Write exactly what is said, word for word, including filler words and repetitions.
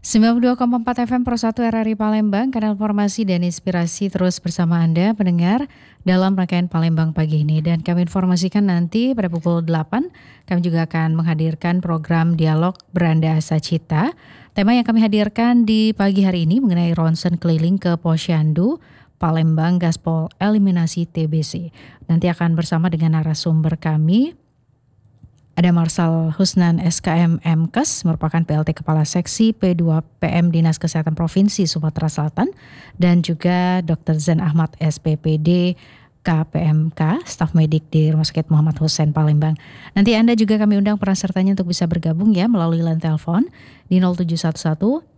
sembilan puluh dua koma empat F M Pro satu R R I Palembang, kanal informasi dan inspirasi terus bersama Anda pendengar dalam rangkaian Palembang pagi ini. Dan kami informasikan nanti pada pukul delapan kami juga akan menghadirkan program Dialog Beranda Sacita. Tema yang kami hadirkan di pagi hari ini mengenai ronsen keliling ke Posyandu Palembang Gaspol Eliminasi T B C. Nanti akan bersama dengan narasumber kami. Ada Marsal Husnan S K M M Kes, merupakan P L T Kepala Seksi P dua P M Dinas Kesehatan Provinsi Sumatera Selatan, dan juga Doktor Zain Ahmad S P P D K P M K, staf medik di Rumah Sakit Muhammad Hussein Palembang. Nanti Anda juga kami undang peran sertanya untuk bisa bergabung ya melalui line telepon di nol tujuh satu satu